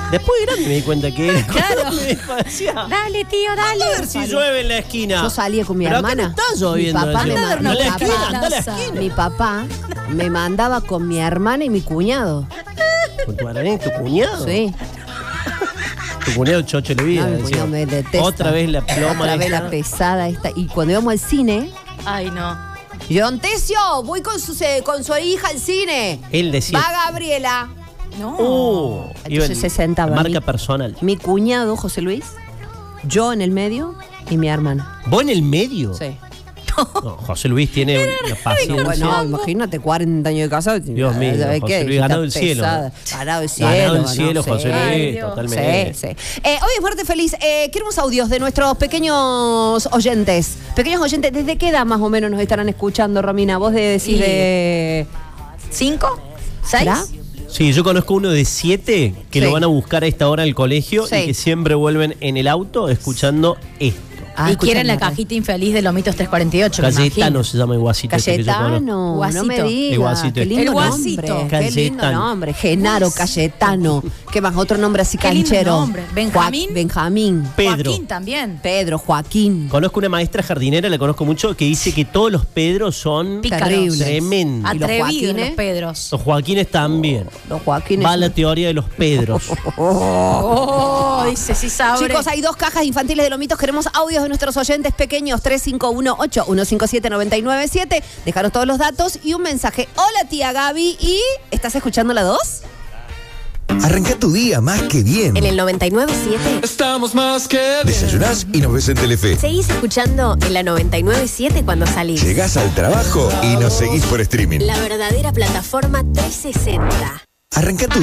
Después de grande me di cuenta que... Claro. Decía, Dale, tío, dale. a ver si llueve en la esquina. Yo salía con mi Pero hermana. acá no está lloviendo. Mi papá me decía. mandaba. Anda a la esquina, anda a la esquina. Mi papá me mandaba con mi hermana y mi cuñado. ¿Con tu hermana y tu cuñado? Sí. Tu cuñado chocho le vida. No, mi decía. cuñado me detesta. Otra vez la ploma. Otra vez esta. la pesada esta. Y cuando íbamos al cine, Ay, no. yo, Don Tesio, voy con su hija al cine. Él decía. Va Gabriela. No. Iba Entonces se sentaba marca mi- personal. Mi cuñado, José Luis, yo en el medio y mi hermana. ¿Vos en el medio? Sí. No, José Luis tiene una paciencia. Bueno, imagínate, 40 años de casado. Dios mío, ¿sabes José qué? Luis, Está ganado el cielo. pesada. Ganado el cielo. Ganado el ganó, cielo, sí. José Ay, Luis, Dios. totalmente. Sí, sí. Hoy es Fuerte Feliz. Queremos audios de nuestros pequeños oyentes. Pequeños oyentes, ¿desde qué edad más o menos nos estarán escuchando, Romina? Vos decís Y- de... ¿5? ¿6? ¿Será? Sí, yo conozco uno de 7 que Sí. lo van a buscar a esta hora al colegio Sí. y que siempre vuelven en el auto escuchando esto. Ah, Y quieren la escuchame. cajita infeliz de Lomitos 348. me Cayetano imagino. se llama el guasito. este que yo conozco. Cayetano, no me Guasito. digas. El guasito Qué este. lindo El guasito. nombre. Qué lindo Cayetano. nombre. Genaro, Cayetano. ¿Qué más? Otro nombre así Qué lindo canchero. nombre. Benjamín. Benjamín. Pedro. Joaquín también. Pedro, Joaquín. Conozco una maestra jardinera, la conozco mucho, que dice que todos los Pedros son Pícaros. Terribles. tremendos. ¿Y los Atrevidos Joaquines? los Pedros. Los Joaquines también. Los Joaquines. Va la teoría de los Pedros. Oh, dice, sí sabe. Chicos, hay 2 cajas infantiles de Lomitos. Queremos audios de nuestros oyentes pequeños. 351-8157-997. Dejaros todos los datos y un mensaje. Hola, tía Gaby. ¿Y estás escuchando la 2? Arranca tu día más que bien. En el 99.7. Estamos más que bien. Desayunás y nos ves en Telefe. Seguís escuchando en la 99.7 cuando salís. Llegás al trabajo y nos seguís por streaming. La verdadera plataforma 360. Arranca tu